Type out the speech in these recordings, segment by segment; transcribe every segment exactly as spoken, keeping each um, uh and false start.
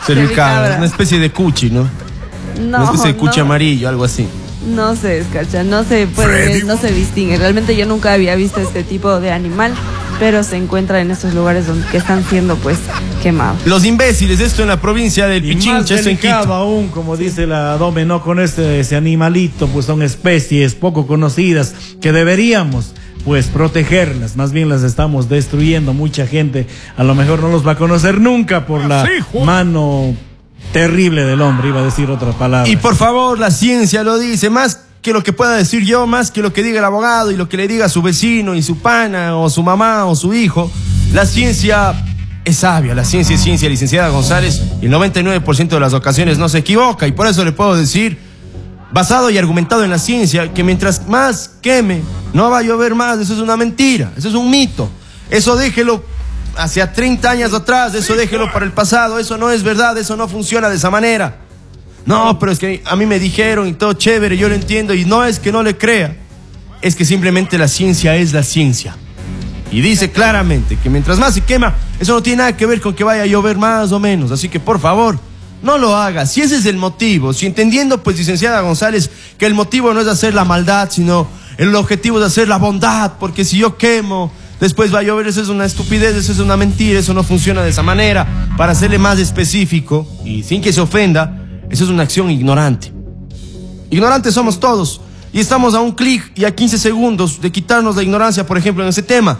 Cervicabra, una especie de cuchi, ¿no? No, una especie de cuchi no. amarillo, algo así. No se descacha, no se puede, no se distingue. Realmente yo nunca había visto este tipo de animal, pero se encuentra en estos lugares donde que están siendo pues quemados. Los imbéciles, esto en la provincia del Y más Pichincha, esto en delicado Quito. aún, como dice la Dome, no con este ese animalito, pues son especies poco conocidas que deberíamos pues protegerlas, más bien las estamos destruyendo. Mucha gente a lo mejor no los va a conocer nunca por la mano terrible del hombre, iba a decir otra palabra. Y por favor, la ciencia lo dice, más que lo que pueda decir yo, más que lo que diga el abogado y lo que le diga su vecino y su pana o su mamá o su hijo. La ciencia es sabia, la ciencia es ciencia, licenciada González, y el noventa y nueve por ciento de las ocasiones no se equivoca, y por eso le puedo decir, basado y argumentado en la ciencia, que mientras más queme, no va a llover más. Eso es una mentira, eso es un mito. Eso déjelo hacia treinta años atrás, eso déjelo para el pasado, eso no es verdad, eso no funciona de esa manera. No, pero es que a mí me dijeron y todo chévere, yo lo entiendo, y no es que no le crea, es que simplemente la ciencia es la ciencia. Y dice claramente que mientras más se quema, eso no tiene nada que ver con que vaya a llover más o menos, así que por favor, no lo haga. Si ese es el motivo, si entendiendo pues, licenciada González, que el motivo no es hacer la maldad, sino el objetivo es hacer la bondad, porque si yo quemo, después va a llover, eso es una estupidez, eso es una mentira, eso no funciona de esa manera. Para serle más específico, y sin que se ofenda, eso es una acción ignorante. Ignorantes somos todos, y estamos a un clic y a quince segundos de quitarnos la ignorancia, por ejemplo, en ese tema.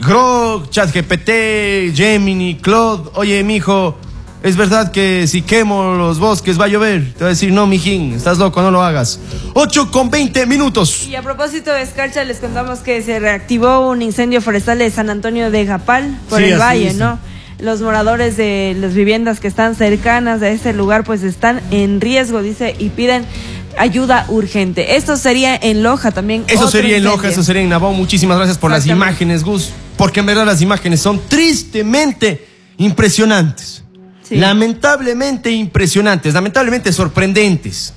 Grok, ChatGPT, Gemini, Claude, oye, mijo, ¿es verdad que si quemo los bosques va a llover? Te va a decir, no, mijín, estás loco, no lo hagas. ocho con veinte minutos. Y a propósito de escarcha, les contamos que se reactivó un incendio forestal de San Antonio de Japal por Sí, el así valle, es. ¿no? Los moradores de las viviendas que están cercanas a este lugar pues están en riesgo, dice, y piden ayuda urgente. Esto sería en Loja también. Eso otro sería en Loja, incendio. eso sería en Nabón. Muchísimas gracias por las imágenes, Gus. Porque en verdad las imágenes son tristemente impresionantes. Sí. Lamentablemente impresionantes, lamentablemente sorprendentes.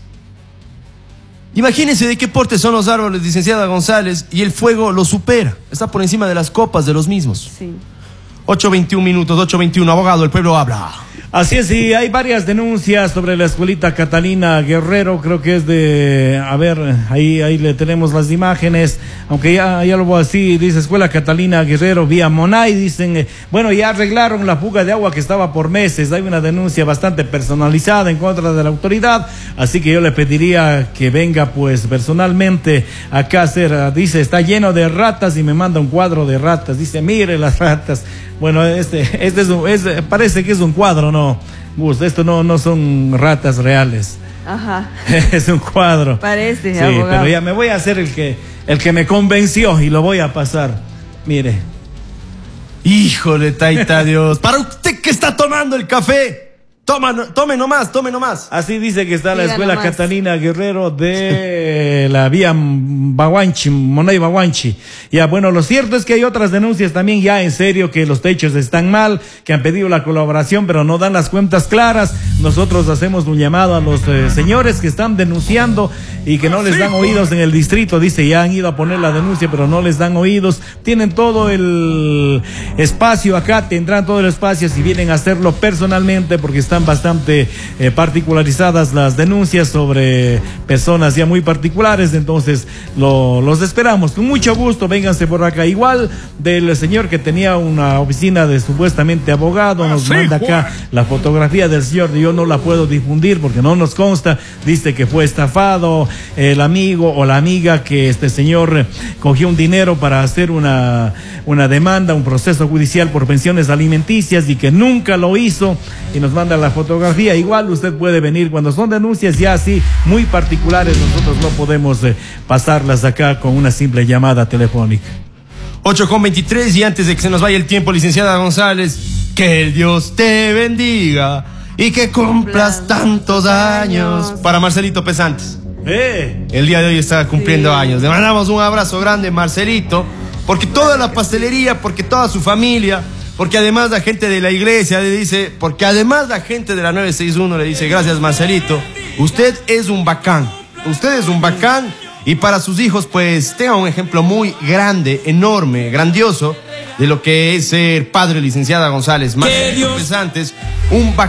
Imagínense de qué porte son los árboles, licenciada González, y el fuego lo supera. Está por encima de las copas de los mismos. Sí. ocho veintiún minutos, ocho veintiuno, abogado, el pueblo habla. Así es, y hay varias denuncias sobre la escuelita Catalina Guerrero, creo que es de, a ver, ahí ahí le tenemos las imágenes, aunque ya, ya lo voy a decir, dice Escuela Catalina Guerrero vía Monay, dicen, eh, bueno, ya arreglaron la fuga de agua que estaba por meses, hay una denuncia bastante personalizada en contra de la autoridad, así que yo le pediría que venga pues personalmente acá a hacer, dice, está lleno de ratas y me manda un cuadro de ratas, dice, mire las ratas. Bueno, este, este es, un, es parece que es un cuadro, ¿no? Gus, esto no, no son ratas reales. Ajá. Es un cuadro. Parece, sí, abogado. pero ya me voy a hacer el que, el que me convenció y lo voy a pasar. Mire. Híjole, taita Dios. Para usted que está tomando el café, toma, no, tome nomás, tome nomás. Así dice que está la Diga Escuela nomás. Catalina Guerrero de la vía Baguanchi, Monay Baguanchi. Ya, bueno, lo cierto es que hay otras denuncias también ya en serio, que los techos están mal, que han pedido la colaboración, pero no dan las cuentas claras. Nosotros hacemos un llamado a los eh, señores que están denunciando y que no les dan oídos en el distrito. Dice, ya han ido a poner la denuncia, pero no les dan oídos. Tienen todo el espacio acá, tendrán todo el espacio si vienen a hacerlo personalmente, porque están bastante eh, particularizadas las denuncias sobre personas ya muy particulares. Entonces lo, los esperamos con mucho gusto, vénganse por acá. Igual del señor que tenía una oficina de supuestamente abogado, nos manda acá la fotografía del señor, yo no la puedo difundir porque no nos consta, dice que fue estafado el amigo o la amiga, que este señor cogió un dinero para hacer una, una demanda, un proceso judicial por pensiones alimenticias, y que nunca lo hizo, y nos manda la fotografía. Igual usted puede venir cuando son denuncias ya así muy particulares, nosotros no podemos eh, pasarlas acá con una simple llamada telefónica. ocho con veintitrés, y antes de que se nos vaya el tiempo, licenciada González, que el Dios te bendiga y que cumplas tantos años. Para Marcelito Pesantes. ¡Eh! El día de hoy está cumpliendo Sí. años. Le mandamos un abrazo grande, Marcelito, porque toda la pastelería, porque toda su familia, porque además la gente de la iglesia le dice, porque además la gente de la nueve seis uno le dice, gracias Marcelito, usted es un bacán, usted es un bacán, y para sus hijos pues tenga un ejemplo muy grande, enorme, grandioso de lo que es ser padre, licenciada González. Marcelito Pesantes, un bacán.